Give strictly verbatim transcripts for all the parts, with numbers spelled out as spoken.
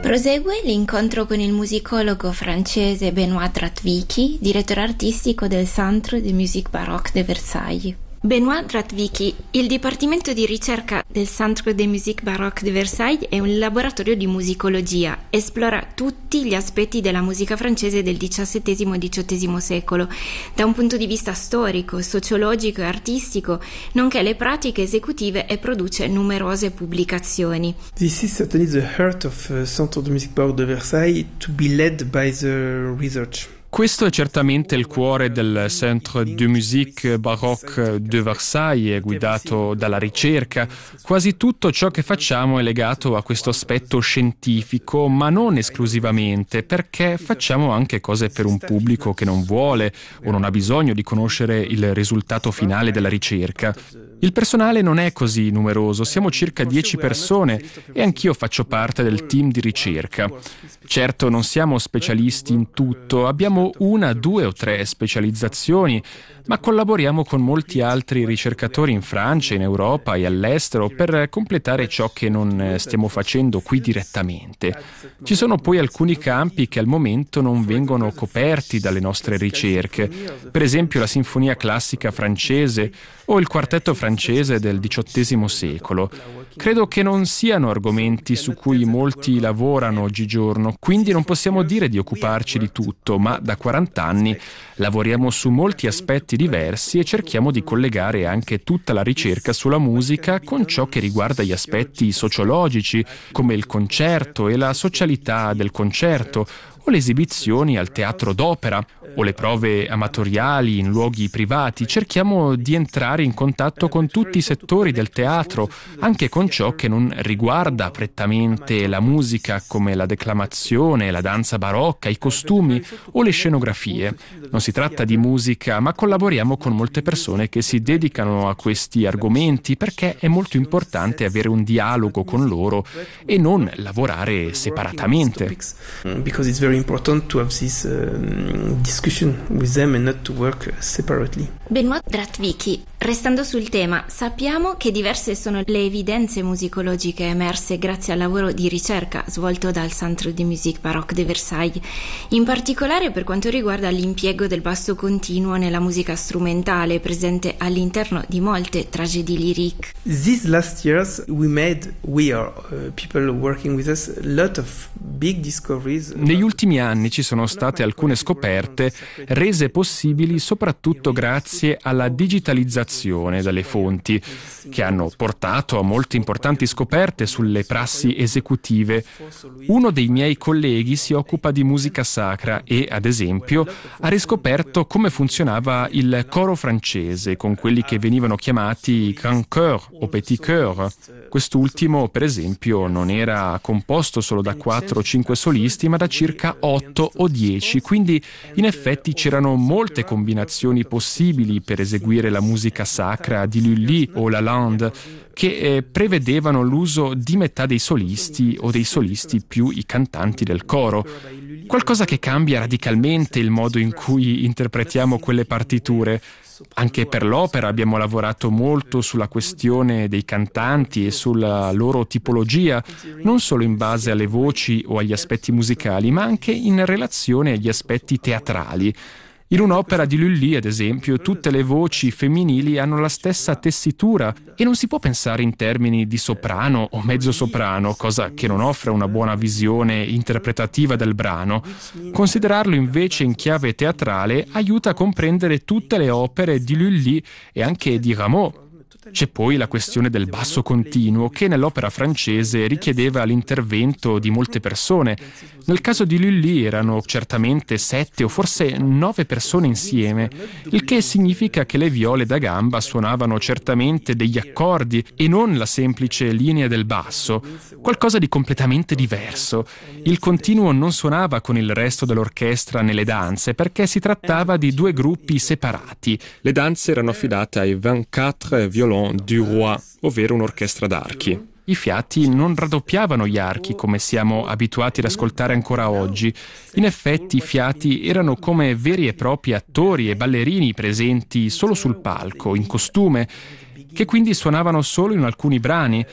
Prosegue l'incontro con il musicologo francese Benoît Dratvicky, direttore artistico del Centre de Musique Baroque de Versailles. Benoît Dratvicky, il Dipartimento di ricerca del Centre de Musique Baroque de Versailles è un laboratorio di musicologia, esplora tutti gli aspetti della musica francese del diciassettesimo e diciottesimo secolo, da un punto di vista storico, sociologico e artistico, nonché le pratiche esecutive, e produce numerose pubblicazioni. This is certainly the heart of uh, Centre de Musique Baroque de Versailles, to be led by the research. Questo è certamente il cuore del Centre de Musique Baroque de Versailles, guidato dalla ricerca. Quasi tutto ciò che facciamo è legato a questo aspetto scientifico, ma non esclusivamente, perché facciamo anche cose per un pubblico che non vuole o non ha bisogno di conoscere il risultato finale della ricerca. Il personale non è così numeroso, siamo circa dieci persone e anch'io faccio parte del team di ricerca. Certo, non siamo specialisti in tutto, abbiamo una, due o tre specializzazioni, ma collaboriamo con molti altri ricercatori in Francia, in Europa e all'estero per completare ciò che non stiamo facendo qui direttamente. Ci sono poi alcuni campi che al momento non vengono coperti dalle nostre ricerche, per esempio la sinfonia classica francese o il quartetto francese del diciottesimo secolo. Credo che non siano argomenti su cui molti lavorano oggigiorno, quindi non possiamo dire di occuparci di tutto, ma da quaranta anni lavoriamo su molti aspetti diversi e cerchiamo di collegare anche tutta la ricerca sulla musica con ciò che riguarda gli aspetti sociologici, come il concerto e la socialità del concerto, o le esibizioni al teatro d'opera, o le prove amatoriali in luoghi privati. Cerchiamo di entrare in contatto con tutti i settori del teatro, anche con ciò che non riguarda prettamente la musica, come la declamazione, la danza barocca, i costumi o le scenografie. Non si tratta di musica, ma collaboriamo con molte persone che si dedicano a questi argomenti, perché è molto importante avere un dialogo con loro e non lavorare separatamente. Because it's very important to have this uh, discussion with them and not to work separately. Benoît Dratvicky, restando sul tema, sappiamo che diverse sono le evidenze musicologiche emerse grazie al lavoro di ricerca svolto dal Centre de Musique Baroque de Versailles, in particolare per quanto riguarda l'impiego del basso continuo nella musica strumentale presente all'interno di molte tragedie lyrique. These last years we made, we are uh, people working with us, a lot of big discoveries. Negli ultimi anni ci sono state alcune scoperte rese possibili soprattutto grazie alla digitalizzazione delle fonti, che hanno portato a molte importanti scoperte sulle prassi esecutive. Uno dei miei colleghi si occupa di musica sacra e, ad esempio, ha riscoperto come funzionava il coro francese con quelli che venivano chiamati grand chœur o petit chœur. Quest'ultimo, per esempio, non era composto solo da quattro o cinque solisti, ma da circa otto o dieci, quindi in effetti c'erano molte combinazioni possibili per eseguire la musica sacra di Lully o Lalande, che eh, prevedevano l'uso di metà dei solisti o dei solisti più i cantanti del coro. Qualcosa che cambia radicalmente il modo in cui interpretiamo quelle partiture. Anche per l'opera abbiamo lavorato molto sulla questione dei cantanti e sulla loro tipologia, non solo in base alle voci o agli aspetti musicali, ma anche in relazione agli aspetti teatrali. In un'opera di Lully, ad esempio, tutte le voci femminili hanno la stessa tessitura e non si può pensare in termini di soprano o mezzosoprano, cosa che non offre una buona visione interpretativa del brano. Considerarlo invece in chiave teatrale aiuta a comprendere tutte le opere di Lully e anche di Rameau. C'è poi la questione del basso continuo, che nell'opera francese richiedeva l'intervento di molte persone. Nel caso di Lully erano certamente sette o forse nove persone insieme, il che significa che le viole da gamba suonavano certamente degli accordi e non la semplice linea del basso, qualcosa di completamente diverso. Il continuo non suonava con il resto dell'orchestra nelle danze, perché si trattava di due gruppi separati. Le danze erano affidate ai ventiquattro violons du roi, ovvero un'orchestra d'archi. I fiati non raddoppiavano gli archi come siamo abituati ad ascoltare ancora oggi. In effetti i fiati erano come veri e propri attori e ballerini presenti solo sul palco, in costume, che quindi suonavano solo in alcuni brani.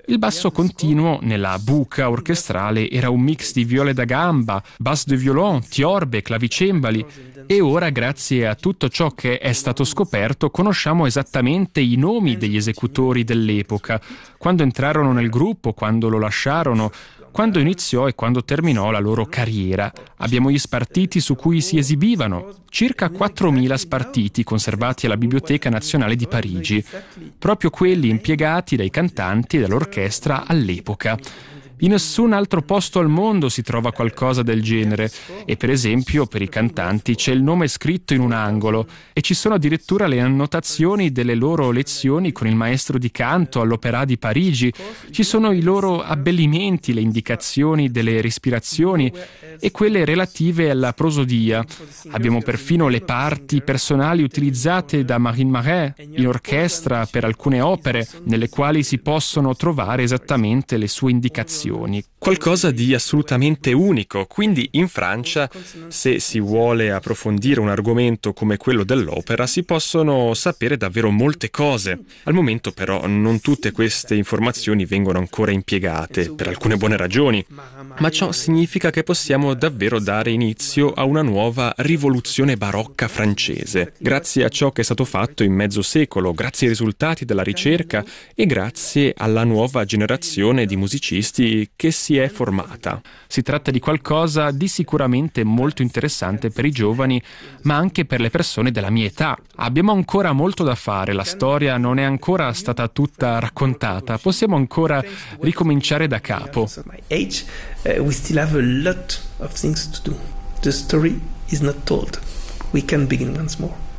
Il basso continuo nella buca orchestrale era un mix di viole da gamba, basse de violon, tiorbe, clavicembali, e ora, grazie a tutto ciò che è stato scoperto, conosciamo esattamente i nomi degli esecutori dell'epoca, quando entrarono nel gruppo, quando lo lasciarono, quando iniziò e quando terminò la loro carriera. Abbiamo gli spartiti su cui si esibivano, circa quattromila spartiti conservati alla Biblioteca Nazionale di Parigi, proprio quelli impiegati dai cantanti e dall'orchestra all'epoca. In nessun altro posto al mondo si trova qualcosa del genere e, per esempio, per i cantanti c'è il nome scritto in un angolo e ci sono addirittura le annotazioni delle loro lezioni con il maestro di canto all'Opéra di Parigi, ci sono i loro abbellimenti, le indicazioni delle respirazioni e quelle relative alla prosodia. Abbiamo perfino le parti personali utilizzate da Marine Marais in orchestra per alcune opere, nelle quali si possono trovare esattamente le sue indicazioni. Qualcosa di assolutamente unico, quindi in Francia, se si vuole approfondire un argomento come quello dell'opera, si possono sapere davvero molte cose. Al momento però non tutte queste informazioni vengono ancora impiegate, per alcune buone ragioni, ma ciò significa che possiamo davvero dare inizio a una nuova rivoluzione barocca francese, grazie a ciò che è stato fatto in mezzo secolo, grazie ai risultati della ricerca e grazie alla nuova generazione di musicisti che si è formata. Si tratta di qualcosa di sicuramente molto interessante per i giovani, ma anche per le persone della mia età. Abbiamo ancora molto da fare, la storia non è ancora stata tutta raccontata, possiamo ancora ricominciare da capo. We still have a lot of things to do. The story is not told. We can begin once more.